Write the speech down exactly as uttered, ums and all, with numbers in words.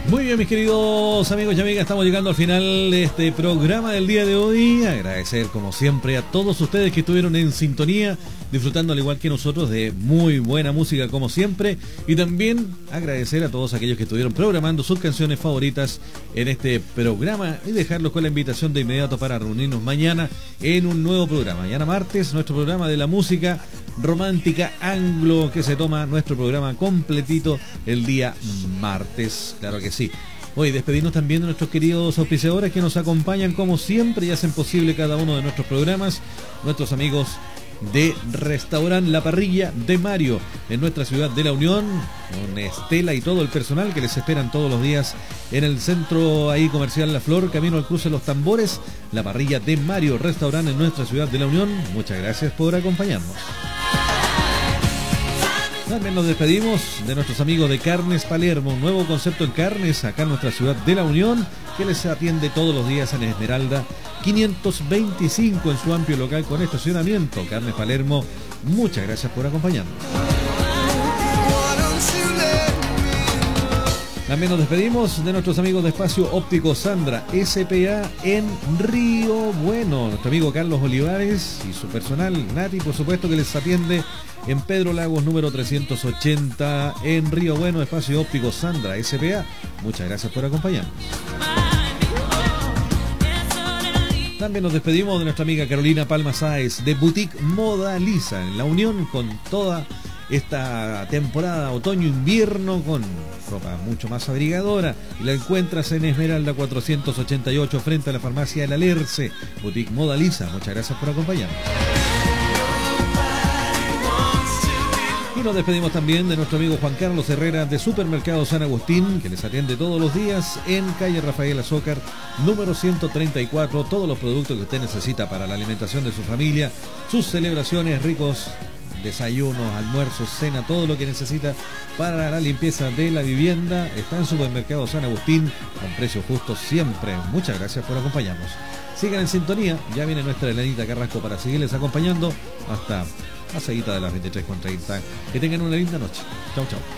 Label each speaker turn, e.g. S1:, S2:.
S1: Muy bien, mis queridos amigos y amigas, estamos llegando al final de este programa del día de hoy. Agradecer, como siempre, a todos ustedes que estuvieron en sintonía, disfrutando al igual que nosotros de muy buena música, como siempre. Y también agradecer a todos aquellos que estuvieron programando sus canciones favoritas en este programa y dejarlos con la invitación de inmediato para reunirnos mañana en un nuevo programa. Mañana martes, nuestro programa de la música romántica anglo, que se toma nuestro programa completito el día martes, claro que sí. Hoy despedirnos también de nuestros queridos auspiciadores que nos acompañan como siempre y hacen posible cada uno de nuestros programas, nuestros amigos de Restaurant La Parrilla de Mario en nuestra ciudad de La Unión, con Estela y todo el personal que les esperan todos los días en el centro ahí comercial La Flor, camino al cruce de los Tambores. La Parrilla de Mario, restaurant en nuestra ciudad de La Unión. Muchas gracias por acompañarnos. También nos despedimos de nuestros amigos de Carnes Palermo, un nuevo concepto en carnes acá en nuestra ciudad de La Unión, que les atiende todos los días en Esmeralda quinientos veinticinco en su amplio local con estacionamiento. Carnes Palermo, muchas gracias por acompañarnos. También nos despedimos de nuestros amigos de Espacio Óptico Sandra S P A en Río Bueno. Nuestro amigo Carlos Olivares y su personal, Nati, por supuesto, que les atiende en Pedro Lagos número trescientos ochenta en Río Bueno. Espacio Óptico Sandra S P A. Muchas gracias por acompañarnos. También nos despedimos de nuestra amiga Carolina Palma Sáez de Boutique Moda Lisa en La Unión, con toda esta temporada otoño-invierno con ropa mucho más abrigadora, y la encuentras en Esmeralda cuatrocientos ochenta y ocho frente a la farmacia El Alerce. Boutique Moda Lisa, muchas gracias por acompañarnos. Y nos despedimos también de nuestro amigo Juan Carlos Herrera de Supermercado San Agustín, que les atiende todos los días en calle Rafael Azócar número ciento treinta y cuatro. Todos los productos que usted necesita para la alimentación de su familia, sus celebraciones, ricos desayunos, almuerzos, cena, todo lo que necesita para la limpieza de la vivienda está en Supermercado San Agustín, con precios justos siempre. Muchas gracias por acompañarnos. Sigan en sintonía, ya viene nuestra Elenita Carrasco para seguirles acompañando hasta la seguida de las veintitrés con treinta. Que tengan una linda noche. Chau, chau.